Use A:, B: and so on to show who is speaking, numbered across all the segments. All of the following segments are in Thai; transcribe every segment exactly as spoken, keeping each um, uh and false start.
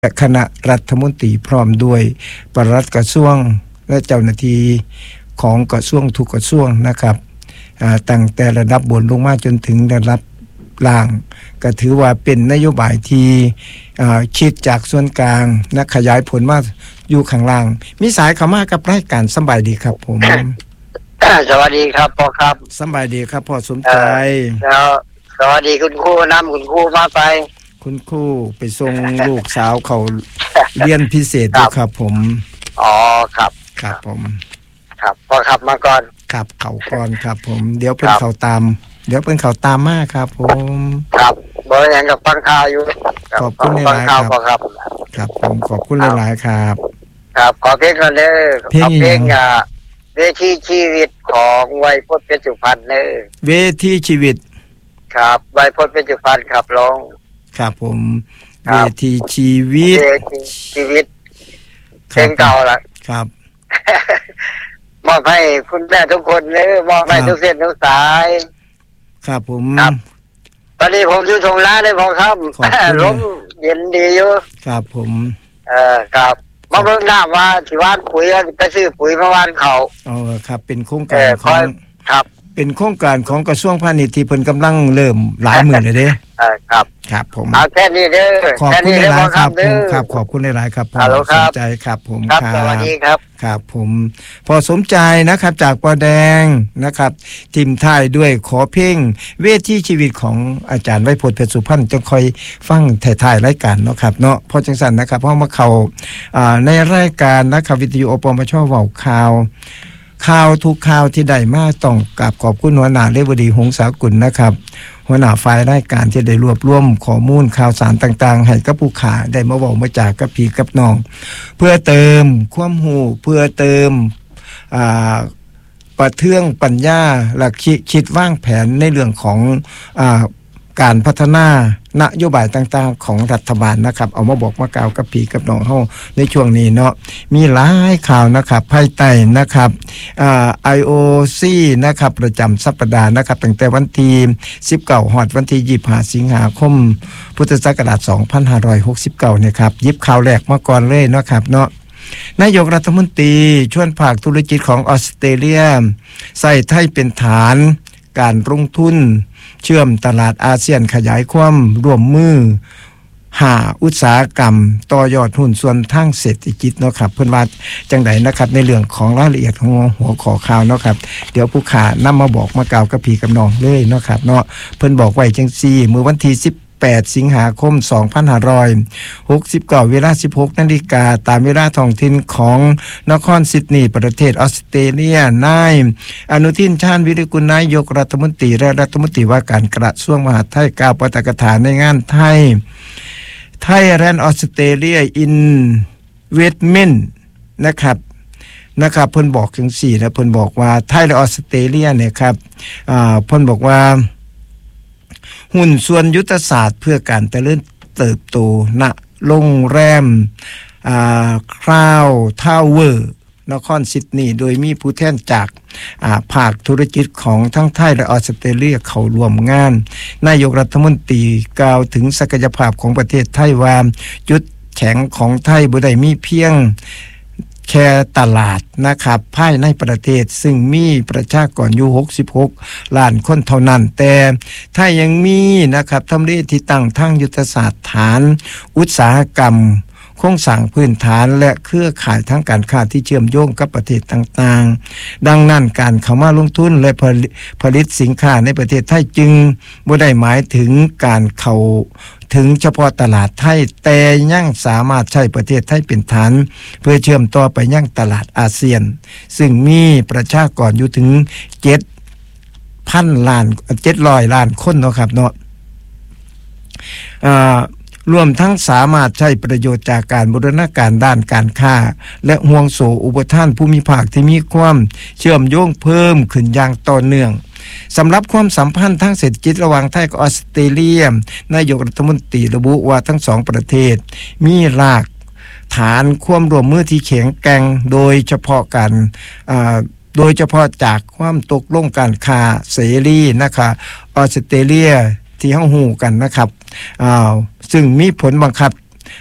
A: และคณะรัฐมนตรีพร้อมด้วยปลัดกระทรวงและเจ้าหน้าที่ของกระทรวงทุกกระทรวงนะครับตั้งแต่ระดับบนลงมาจนถึงระดับล่างก็ถือว่าเป็นนโยบายที่คิดจากส่วนกลางและขยายผลมาอยู่ข้างล่างมีสายเข้ามากับรายการสบายดีครับผม
B: สวัสดีครับพ่อครับ
A: สบายดีครับพ่อสมใจ
B: แล้วสวัสดีคุณครูนำคุณครูมาไป
A: คุณครูไปส่งลูกสาวเขาเรียนพิเศษอยู่ครับผม
B: อ๋อครับ
A: ครับผม
B: ครับพ่อครับมาก่อน
A: ครับเขาก่อนครับผมเดี๋ยวเพิ่นเขาตามเดี๋ยวเพิ่นเขาตามมาครับผม
B: ครับบ่ได้หยังกับฟังข่าวอยู่
A: ขอบคุณหลายๆครับครับครับผมขอบคุณหลายๆครับ
B: ครับขอเพลงก่อนเด้อขอเพลงอ่ะเวทีชีวิตของไวยพจน์เพชรสุพรรณเด้อ
A: เวทีชีวิต
B: ครับไวยพจน์เพชรสุพรรณครับร้อง
A: ครับผมเวทีชีวิต
B: เวทีชีวิตเพลงเก่าล่ะ
A: ครับ
B: มอบให้คุณแม่ทุกคนเด้อมอบให้ทุกเส้นทุกสาย
A: ครับผม
B: ครับตอนนี้ผมอยู่ตรงร้านได้พอครับลมเย็นดีอยู่
A: ครับผม
B: เออครับมาเบิ่งน้ำว่าสิหว่านปุ๋ยไปซื้อปุ๋ยมาหว่านเขา
A: อ๋อครับเป็นโครงการของ
B: ครับ
A: เป็นโครงการของกระทรวงพาณิชย์ที่เพิ่นกำลังเริ่มหลายหมื่นเลยเด้
B: เออครับ
A: ครับผม
B: เอาแค่นี้เด้อ
A: ขอบคุณหลายๆครับผมครับขอบคุณหลายๆครับผมสนใจครับผม
B: ครับสวัสดีครับ
A: ครับผมพอสมใจนะครับจากปอแดงนะครับทีมท้ายด้วยขอเพลงเวทีชีวิตของอาจารย์ไวยพจน์เพชรสุพรรณจังค่อยฟังถ่ายๆรายการเนาะครับเนาะพอจังซั่นนะครับเพราะมาเข้าอ่าในรายการนะครับวิทยุอปมช.เว้าข่าวข่าวทุกข่าวที่ได้มาต้องกราบขอบคุณหัวหน้าเลวดีหงสากุลนะครับหัวหน้าฝ่ายรายการที่ได้รวบรวมข้อมูลข่าวสารต่างๆให้กับผู้ข่าได้มาเว้ามาจากกับพี่กับน้องเพื่อเติมความรู้เพื่อเติมอ่าประเทืองปัญญาและคิดคิดวางแผนในเรื่องของอ่าการพัฒนานโยบายต่างๆของรัฐบาลนะครับเอามาบอกมากล่าวกับพี่กับน้องเฮาในช่วงนี้เนาะมีหลายข่าวนะครับภายใต้นะครับอ่า ไอ โอ ซี นะครับประจำสัปดาห์นะครับตั้งแต่วันที่สิบเก้าฮอดวันที่ยี่สิบห้าสิงหาคมพุทธศักราชสองพันห้าร้อยหกสิบเก้าเนี่ยครับหยิบข่าวแรกมาก่อนเลยเนาะครับเนาะนายกรัฐมนตรีชวนภาคธุรกิจของออสเตรเลียใส่ไทยเป็นฐานการลงทุนเชื่อมตลาดอาเซียนขยายความร่วมมือหาอุตสาหกรรมต่อยอดหุ้นส่วนทางเศรษฐกิจเนาะครับเพิ่นว่าจังไดนะครับในเรื่องของรายละเอียดของหัวข้อข่าวเนาะครับเดี๋ยวผู้ข่านำมาบอกมากล่าวกับพี่กับน้องเลยเนาะครับเนาะเพิ่นบอกไว้จังซี่เมื่อวันที่สิบแปดสิงหาคมสองพันห้าร้อยหกสิบเก้าเวลา สิบหกนาฬิกาตามเวลาท้องถิ่นของนครซิดนีย์ประเทศออสเตรเลียนายอนุทินชาญวิริกุลนายกรัฐมนตรีและรัฐมนตรีว่าการกระทรวงมหาดไทยกล่าวปาฐกถาในงานไทยไทยแลนด์ออสเตรเลียอินเวสเมนต์นะครับนะครับเพิ่นบอกจังซี่นะเพิ่นบอกว่าไทยและออสเตรเลียเนี่ยครับอ่าเพิ่นบอกว่าหุ้นส่วนยุทธศาสตร์เพื่อการเจริญเติบโตณโรงแรมอ่าคราวทาวเวอร์นครซิดนีย์โดยมีผู้แทนจากอ่าภาคธุรกิจของทั้งไทยและออสเตรเลียเข้าร่วมงานนายกรัฐมนตรีกล่าวถึงศักยภาพของประเทศไทยว่าจุดแข็งของไทยบ่ได้มีเพียงแค่ตลาดนะครับภายในประเทศซึ่งมีประชากรอยู่หกสิบหกล้านคนเท่านั้นแต่ไทยยังมีนะครับทำเลที่ตั้งทางยุทธศาสตร์ฐานอุตสาหกรรมโครงสร้างพื้นฐานและเครือข่ายทางการค้าที่เชื่อมโยงกับประเทศต่างๆดังนั้นการเข้ามาลงทุนและผลิตสินค้าในประเทศไทยจึงบ่ได้หมายถึงการเข้าถึงเฉพาะตลาดไทยแต่ยังสามารถใช้ประเทศไทยเป็นฐานเพื่อเชื่อมต่อไปยังตลาดอาเซียนซึ่งมีประชากรอยู่ถึง เจ็ดพัน ล้านเจ็ดร้อยล้านคนเนาะครับเนาะอ่ารวมทั้งสามารถใช้ประโยชน์จากการบูรณาการด้านการค้าและห่วงโซ่อุปทานภูมิภาคที่มีความเชื่อมโยงเพิ่มขึ้นอย่างต่อเนื่องสำหรับความสัมพันธ์ทางเศรษฐกิจระหว่างไทยกับออสเตรเลียนายกรัฐมนตรีระบุว่าทั้งสองประเทศมีรากฐานความร่วมมือที่แข็งแกร่งโดยเฉพาะการอ่าโดยเฉพาะจากความตกลงการค้าเสรีนะคะออสเตรเลียที่เฮาฮู้กันนะครับอ่าซึ่งมีผลบังคับ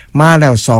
A: มาแล้วสอง